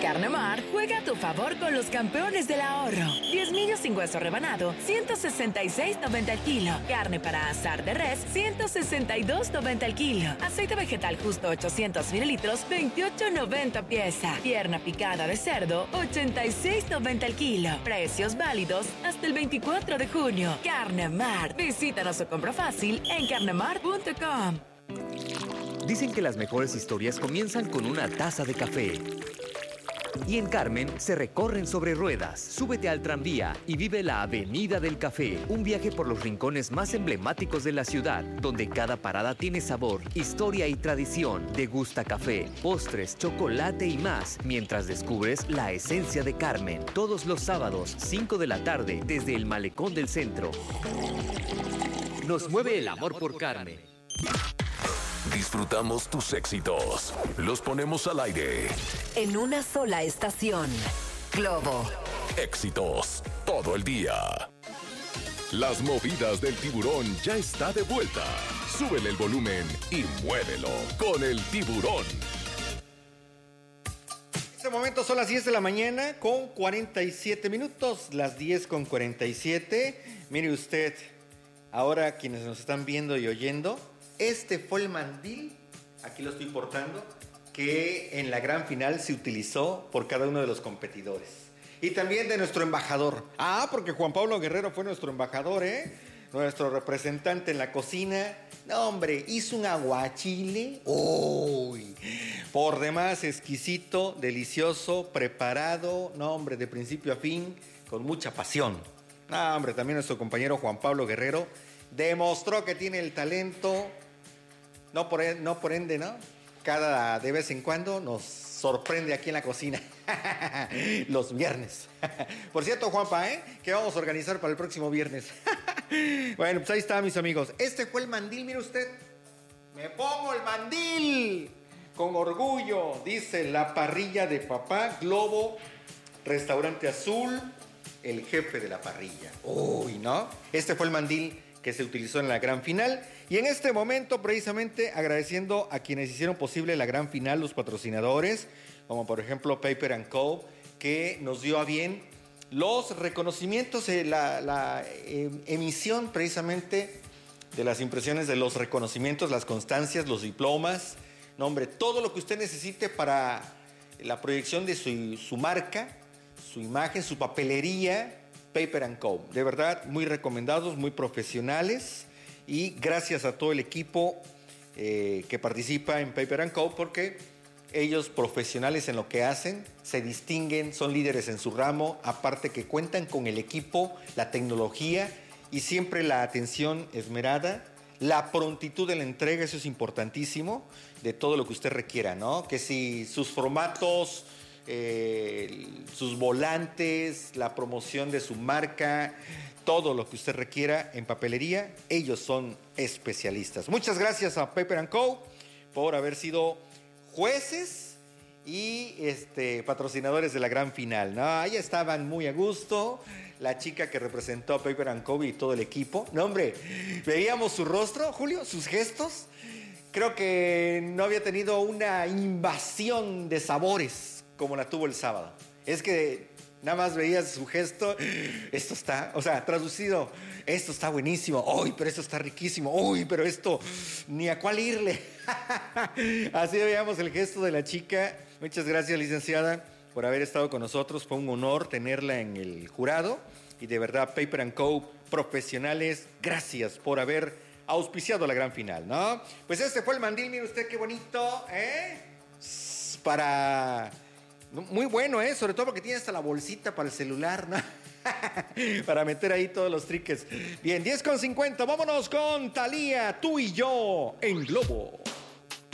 Carnemar, juega a tu favor con los campeones del ahorro. 10 millos sin hueso rebanado, 166.90 el kilo. Carne para asar de res, 162.90 el kilo. Aceite vegetal justo 800 mililitros, 28.90 pieza. Pierna picada de cerdo, 86.90 el kilo. Precios válidos hasta el 24 de junio. Carnemar. Visítanos o compra fácil en carnemar.com. Dicen que las mejores historias comienzan con una taza de café. Y en Carmen se recorren sobre ruedas. Súbete al tranvía y vive la Avenida del Café. Un viaje por los rincones más emblemáticos de la ciudad, donde cada parada tiene sabor, historia y tradición. Degusta café, postres, chocolate y más, mientras descubres la esencia de Carmen. Todos los sábados, 5 de la tarde, desde el Malecón del Centro. Nos mueve el amor por Carmen. Disfrutamos tus éxitos. Los ponemos al aire. En una sola estación. Globo. Éxitos todo el día. Las movidas del tiburón ya está de vuelta. Súbele el volumen y muévelo con el tiburón. En este momento son las 10 de la mañana con 47 minutos. Las 10 con 47. Mire usted, ahora quienes nos están viendo y oyendo, este fue el mandil, aquí lo estoy portando, que en la gran final se utilizó por cada uno de los competidores. Y también de nuestro embajador. Ah, porque Juan Pablo Guerrero fue nuestro embajador, ¿eh? Nuestro representante en la cocina. No, hombre, hizo un aguachile. ¡Uy! Por demás exquisito, delicioso, preparado. No, hombre, de principio a fin, con mucha pasión. No, hombre, también nuestro compañero Juan Pablo Guerrero demostró que tiene el talento. No por ende, ¿no? Cada de vez en cuando nos sorprende aquí en la cocina. Los viernes. Por cierto, Juanpa, ¿qué vamos a organizar para el próximo viernes? Bueno, pues ahí está, mis amigos. Este fue el mandil, mire usted. Me pongo el mandil con orgullo, dice la parrilla de papá Globo, Restaurante Azul, el jefe de la parrilla. Uy, ¿no? Este fue el mandil que se utilizó en la gran final. Y en este momento, precisamente, agradeciendo a quienes hicieron posible la gran final, los patrocinadores, como por ejemplo Paper & Co., que nos dio a bien los reconocimientos, la emisión precisamente de las impresiones de los reconocimientos, las constancias, los diplomas. No, hombre, todo lo que usted necesite para la proyección de su marca, su imagen, su papelería. Paper & Co. De verdad, muy recomendados, muy profesionales, y gracias a todo el equipo que participa en Paper & Co. porque ellos, profesionales en lo que hacen, se distinguen, son líderes en su ramo, aparte que cuentan con el equipo, la tecnología y siempre la atención esmerada, la prontitud de la entrega, eso es importantísimo, de todo lo que usted requiera, ¿no? Que si sus formatos, sus volantes, la promoción de su marca, todo lo que usted requiera en papelería, ellos son especialistas. Muchas gracias a Paper & Co. por haber sido jueces y patrocinadores de la gran final, ¿no? Ahí estaban muy a gusto, la chica que representó a Paper & Co. y todo el equipo. No, hombre, veíamos su rostro, Julio, sus gestos. Creo que no había tenido una invasión de sabores como la tuvo el sábado. Es que nada más veías su gesto. Esto está, o sea, traducido, esto está buenísimo. Uy, pero esto está riquísimo. Uy, pero esto ni a cuál irle. Así veíamos el gesto de la chica. Muchas gracias, licenciada, por haber estado con nosotros. Fue un honor tenerla en el jurado. Y de verdad, Paper & Co. profesionales, gracias por haber auspiciado la gran final, ¿no? Pues este fue el mandil, mire usted qué bonito, para... Muy bueno, sobre todo porque tiene hasta la bolsita para el celular, ¿no? Para meter ahí todos los triques. Bien, 10:50, vámonos con Thalía, tú y yo, en Globo.